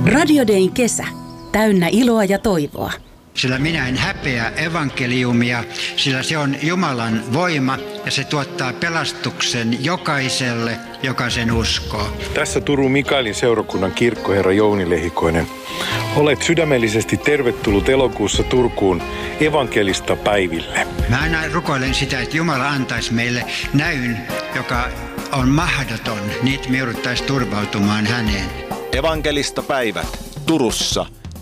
Radio Dayn kesä. Täynnä iloa ja toivoa. Sillä minä en häpeä evankeliumia, sillä se on Jumalan voima ja se tuottaa pelastuksen jokaiselle, joka sen uskoo. Tässä Turun Mikaelin seurakunnan kirkkoherra Jouni Lehikoinen. Olet sydämellisesti tervetullut elokuussa Turkuun evankelista päiville. Mä aina rukoilen sitä, että Jumala antaisi meille näyn, joka on mahdoton, niin että me jouduttaisiin turvautumaan häneen. Evankelista päivät Turussa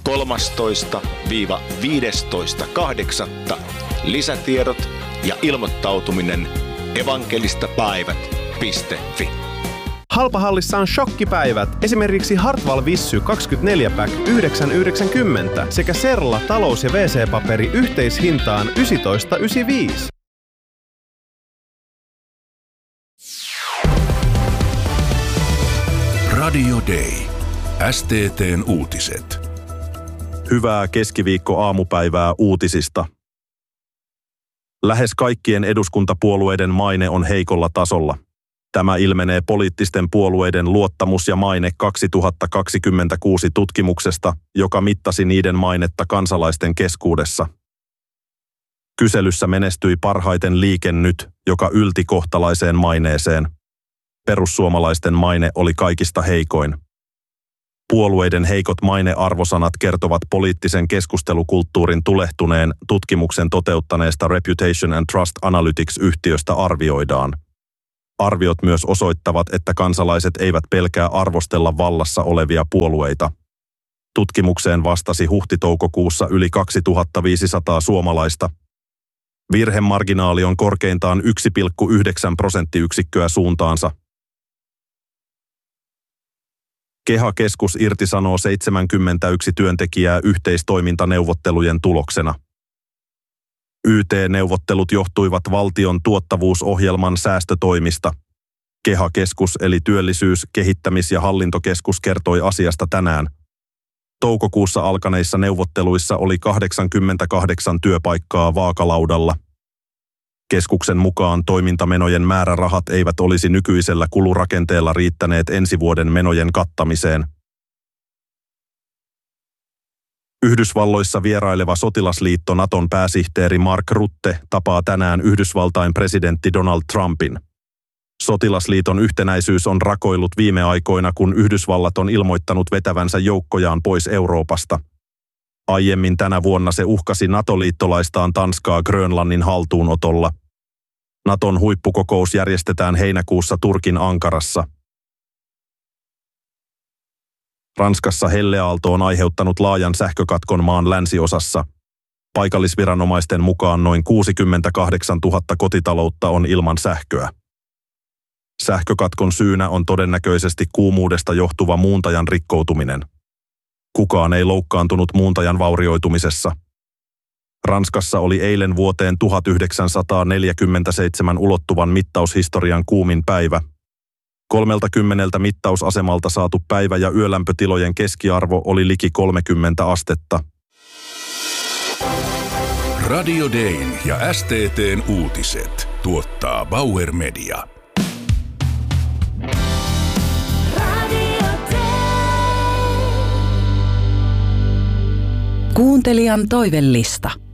13-15.8. Lisätiedot ja ilmoittautuminen evankelistapäivät.fi. Halpahallissa on shokkipäivät, esimerkiksi Hartwall Vissy 24-pack 9,90 sekä Serla talous- ja WC-paperi yhteishintaan 19,95. Radio Day. STT:n uutiset. Hyvää keskiviikko-aamupäivää uutisista. Lähes kaikkien eduskuntapuolueiden maine on heikolla tasolla. Tämä ilmenee poliittisten puolueiden luottamus- ja maine 2026 tutkimuksesta, joka mittasi niiden mainetta kansalaisten keskuudessa. Kyselyssä menestyi parhaiten Liike Nyt, joka ylti kohtalaiseen maineeseen. Perussuomalaisten maine oli kaikista heikoin. Puolueiden heikot mainearvosanat kertovat poliittisen keskustelukulttuurin tulehtuneen tutkimuksen toteuttaneesta Reputation and Trust Analytics-yhtiöstä arvioidaan. Arviot myös osoittavat, että kansalaiset eivät pelkää arvostella vallassa olevia puolueita. Tutkimukseen vastasi huhti-toukokuussa yli 2500 suomalaista. Virhemarginaali on korkeintaan 1,9 prosenttiyksikköä suuntaansa. KEHA-keskus irtisanoo 71 työntekijää yhteistoimintaneuvottelujen tuloksena. YT-neuvottelut johtuivat valtion tuottavuusohjelman säästötoimista. KEHA-keskus eli Työllisyys-, Kehittämis- ja Hallintokeskus kertoi asiasta tänään. Toukokuussa alkaneissa neuvotteluissa oli 88 työpaikkaa vaakalaudalla. Keskuksen mukaan toimintamenojen määrärahat eivät olisi nykyisellä kulurakenteella riittäneet ensi vuoden menojen kattamiseen. Yhdysvalloissa vieraileva sotilasliitto Naton pääsihteeri Mark Rutte tapaa tänään Yhdysvaltain presidentti Donald Trumpin. Sotilasliiton yhtenäisyys on rakoillut viime aikoina, kun Yhdysvallat on ilmoittanut vetävänsä joukkojaan pois Euroopasta. Aiemmin tänä vuonna se uhkasi NATO-liittolaistaan Tanskaa Grönlannin haltuunotolla. Naton huippukokous järjestetään heinäkuussa Turkin Ankarassa. Ranskassa helleaalto on aiheuttanut laajan sähkökatkon maan länsiosassa. Paikallisviranomaisten mukaan noin 68 000 kotitaloutta on ilman sähköä. Sähkökatkon syynä on todennäköisesti kuumuudesta johtuva muuntajan rikkoutuminen. Kukaan ei loukkaantunut muuntajan vaurioitumisessa. Ranskassa oli eilen vuoteen 1947 ulottuvan mittaushistorian kuumin päivä. 30 mittausasemalta saatu päivä- ja yölämpötilojen keskiarvo oli liki 30 astetta. Radio Dayn ja STT:n uutiset tuottaa Bauer Media. Kuuntelijan toivellista.